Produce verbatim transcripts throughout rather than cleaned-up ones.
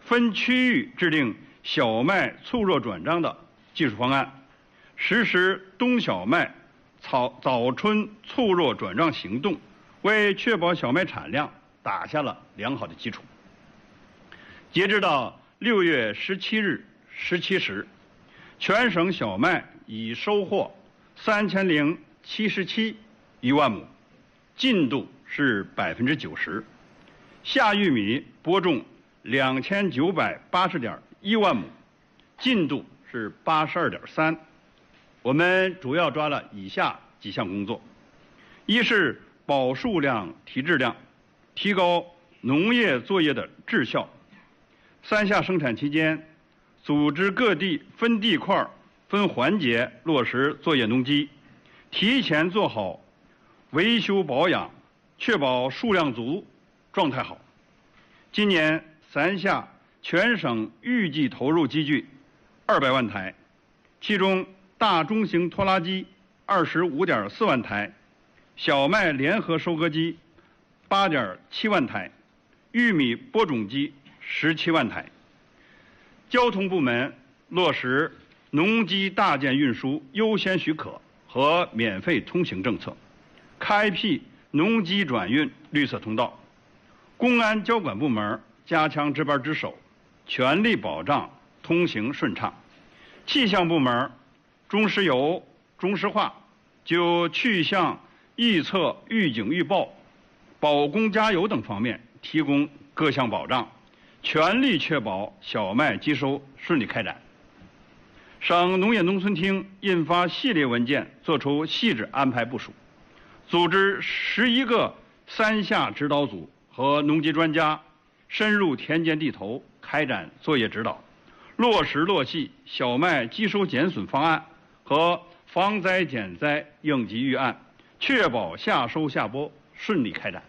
分区域制定小麦促弱转账的技术方案，实施冬小麦早早春促弱转账行动，为确保小麦产量打下了良好的基础。截止到六月十七日十七时，全省小麦已收获三千零七十七余万亩，进度是百分之九十。夏玉米播种两千九百八十点一万亩，进度是八十二点三。我们主要抓了以下几项工作：一是保数量、提质量，提高农业作业的质效。三夏生产期间，组织各地分地块、分环节落实作业农机，提前做好维修保养，确保数量足、状态好。今年三夏全省预计投入机具二百万台，其中大中型拖拉机二十五点四万台，小麦联合收割机八点七万台，玉米播种机十七万台。交通部门落实农机大件运输优先许可和免费通行政策，开辟农机转运绿色通道。公安交管部门加强值班值守，全力保障通行顺畅。气象部门中石油、中石化就气象预测、预警预报、保供加油等方面提供各项保障，全力确保小麦机收顺利开展。省农业农村厅印发系列文件，作出细致安排部署，组织十一个三夏指导组和农机专家深入田间地头开展作业指导，落实落细小麦机收减损方案和防灾减灾应急预案，确保夏收夏播顺利开展。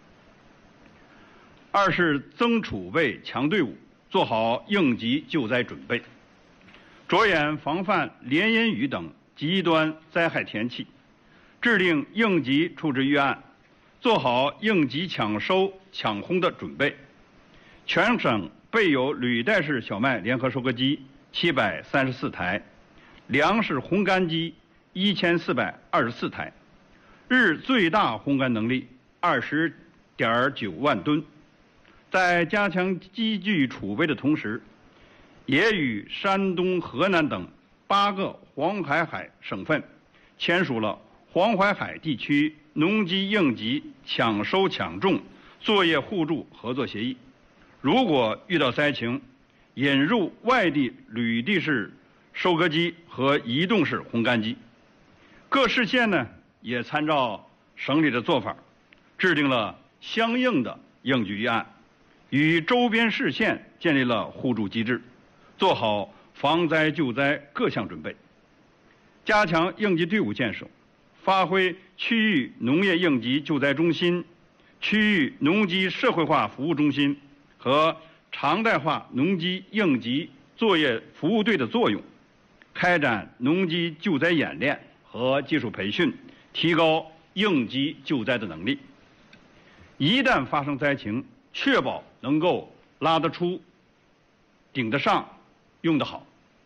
二是增储备、强队伍，做好应急救灾准备，着眼防范连阴雨等极端灾害天气，制定应急处置预案，做好应急抢收、抢烘的准备。全省备有履带式小麦联合收割机七百三十四台，粮食烘干机一千四百二十四台，日最大烘干能力二十点九万吨。在加强机具储备的同时，也与山东、河南等八个黄海海省份签署了黄淮海地区农机应急抢收抢种作业互助合作协议。如果遇到灾情，引入外地履地式收割机和移动式烘干机。各市县呢也参照省里的做法，制定了相应的应急预案，与周边市县建立了互助机制，做好防灾救灾各项准备，加强应急队伍建设，发挥区域农业应急救灾中心、区域农机社会化服务中心和常态化农机应急作业服务队的作用，开展农机救灾演练和技术培训，提高应急救灾的能力。一旦发生灾情，确保能够拉得出、顶得上、用得好。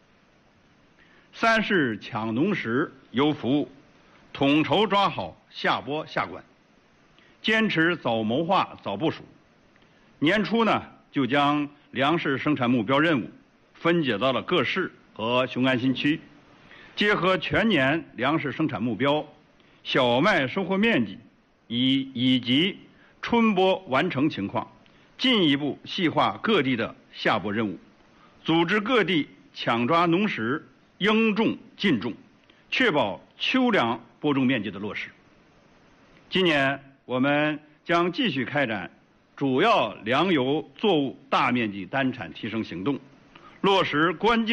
三是抢农时优服务，统筹抓好夏播夏管，坚持早谋划、早部署。年初呢，就将粮食生产目标任务分解到了各市和雄安新区，结合全年粮食生产目标、小麦收获面积以以及春播完成情况，进一步细化各地的夏播任务，组织各地抢抓农时应种尽种，确保秋粮播种面积的落实。今年我们将继续开展主要粮油作物大面积单产提升行动，落实关键